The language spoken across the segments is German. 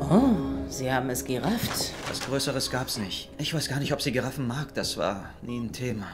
Oh, Sie haben es gerafft. Was Größeres gab's nicht. Ich weiß gar nicht, ob sie Giraffen mag. Das war nie ein Thema.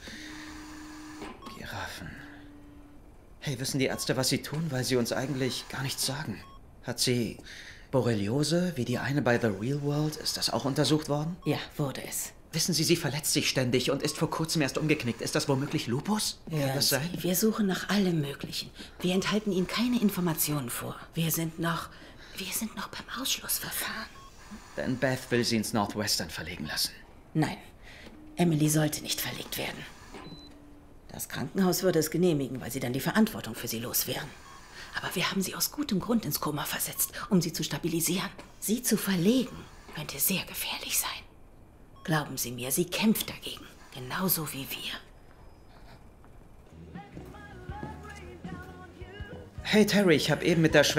Giraffen. Hey, wissen die Ärzte, was sie tun, weil sie uns eigentlich gar nichts sagen? Hat sie Borreliose, wie die eine bei The Real World? Ist das auch untersucht worden? Ja, wurde es. Wissen Sie, sie verletzt sich ständig und ist vor kurzem erst umgeknickt. Ist das womöglich Lupus? Kann das sein? Wir suchen nach allem Möglichen. Wir enthalten Ihnen keine Informationen vor. Wir sind noch beim Ausschlussverfahren. Denn Beth will sie ins Northwestern verlegen lassen. Nein, Emily sollte nicht verlegt werden. Das Krankenhaus würde es genehmigen, weil sie dann die Verantwortung für sie los wären. Aber wir haben sie aus gutem Grund ins Koma versetzt, um sie zu stabilisieren. Sie zu verlegen, könnte sehr gefährlich sein. Glauben Sie mir, sie kämpft dagegen. Genauso wie wir. Hey Terry, ich habe eben mit der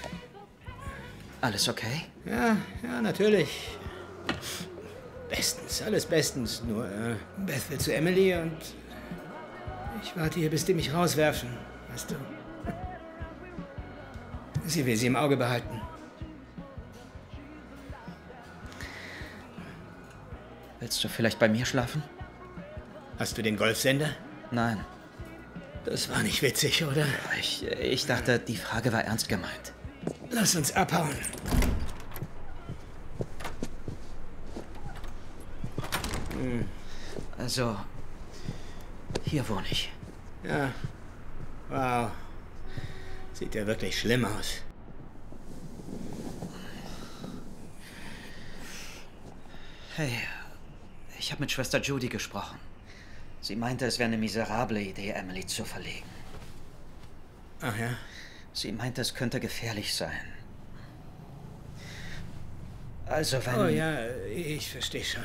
Alles okay? Ja, natürlich. Bestens, alles bestens. Nur, Beth will zu Emily und ich warte hier, bis die mich rauswerfen, weißt du. Sie will sie im Auge behalten. Willst du vielleicht bei mir schlafen? Hast du den Golfsender? Nein. Das war nicht witzig, oder? Ich dachte, die Frage war ernst gemeint. Lass uns abhauen. Also, hier wohne ich. Ja. Wow. Sieht ja wirklich schlimm aus. Hey, ich habe mit Schwester Judy gesprochen. Sie meinte, es wäre eine miserable Idee, Emily zu verlegen. Ach ja? Sie meinte, es könnte gefährlich sein. Also wenn... Oh ja, ich verstehe schon.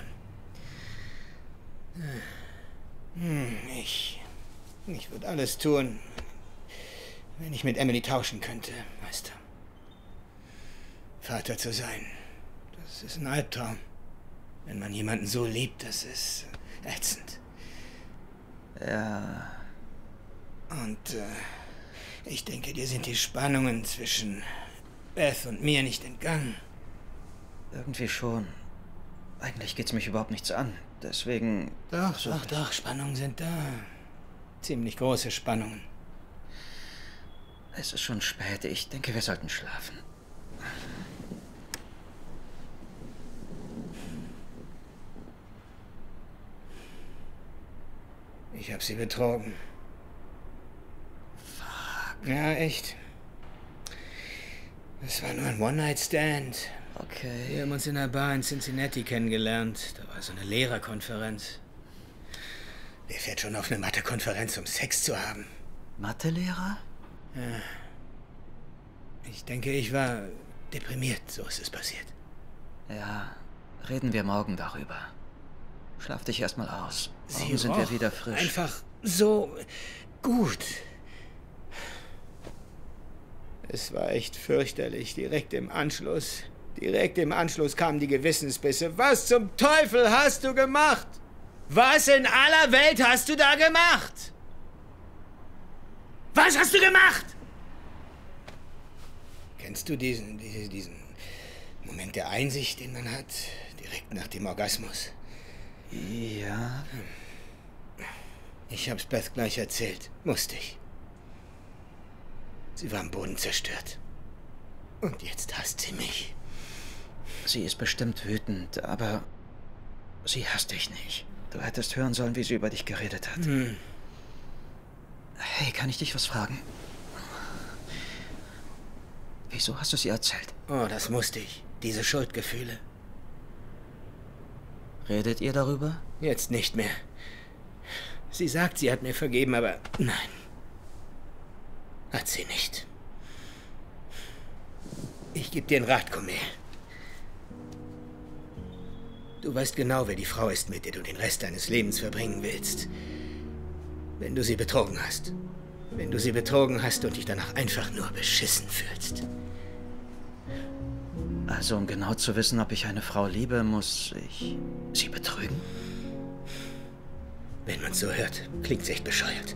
Ich würde alles tun, wenn ich mit Emily tauschen könnte, weißt du. Vater zu sein, das ist ein Albtraum. Wenn man jemanden so liebt, das ist ätzend. Ja. Und ich denke, dir sind die Spannungen zwischen Beth und mir nicht entgangen. Irgendwie schon. Eigentlich geht's mich überhaupt nichts an. Deswegen... Doch, Spannungen sind da. Ziemlich große Spannungen. Es ist schon spät. Ich denke, wir sollten schlafen. Ich habe sie betrogen. Fuck. Ja, echt. Es war nur ein One-Night-Stand. Okay. Wir haben uns in einer Bar in Cincinnati kennengelernt. Da war so eine Lehrerkonferenz. Wer fährt schon auf eine Mathe-Konferenz, um Sex zu haben? Mathelehrer? Ja. Ich denke, ich war deprimiert. So ist es passiert. Ja, reden wir morgen darüber. Schlaf dich erstmal aus. Morgen Sie sind wir roch wieder frisch. einfach so gut. Es war echt fürchterlich. Direkt im Anschluss kamen die Gewissensbisse. Was zum Teufel hast du gemacht? Was in aller Welt hast du da gemacht? Was hast du gemacht? Kennst du diesen Moment der Einsicht, den man hat, direkt nach dem Orgasmus? Ja. Ich hab's Beth gleich erzählt. Musste ich. Sie war am Boden zerstört. Und jetzt hasst sie mich. Sie ist bestimmt wütend, aber sie hasst dich nicht. Du hättest hören sollen, wie sie über dich geredet hat. Hey, kann ich dich was fragen? Wieso hast du es ihr erzählt? Oh, das musste ich. Diese Schuldgefühle. Redet ihr darüber? Jetzt nicht mehr. Sie sagt, sie hat mir vergeben, aber nein. Hat sie nicht. Ich gebe dir einen Rat, Kummel. Du weißt genau, wer die Frau ist, mit der du den Rest deines Lebens verbringen willst. Wenn du sie betrogen hast. Wenn du sie betrogen hast und dich danach einfach nur beschissen fühlst. Also, um genau zu wissen, ob ich eine Frau liebe, muss ich sie betrügen? Wenn man so hört, klingt's echt bescheuert.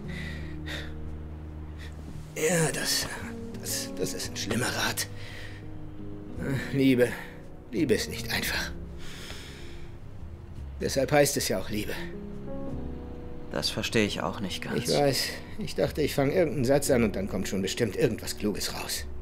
Ja, das ist ein schlimmer Rat. Liebe. Liebe ist nicht einfach. Deshalb heißt es ja auch Liebe. Das verstehe ich auch nicht ganz. Ich weiß. Ich dachte, ich fange irgendeinen Satz an und dann kommt schon bestimmt irgendwas Kluges raus.